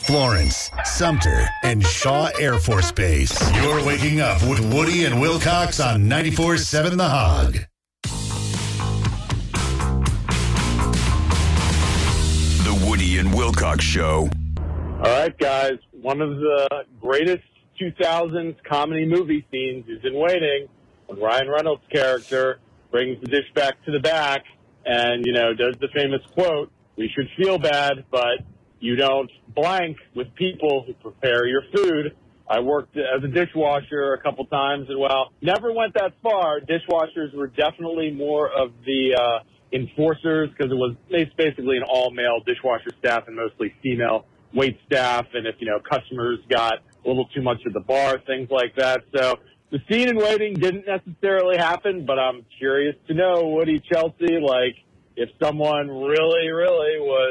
Florence, Sumter, and Shaw Air Force Base. You're waking up with Woody and Wilcox on 94.7 The Hog. The Woody and Wilcox Show. All right, guys. One of the greatest 2000s comedy movie scenes is in Waiting, when Ryan Reynolds' character brings the dish back to the back and, does the famous quote, "We should feel bad, but you don't blank with people who prepare your food." I worked as a dishwasher a couple times, and never went that far. Dishwashers were definitely more of the enforcers, because it was basically an all-male dishwasher staff and mostly female wait staff, and if, customers got a little too much at the bar, things like that. So the scene in Waiting didn't necessarily happen, but I'm curious to know, Woody, Chelsea, if someone really, really was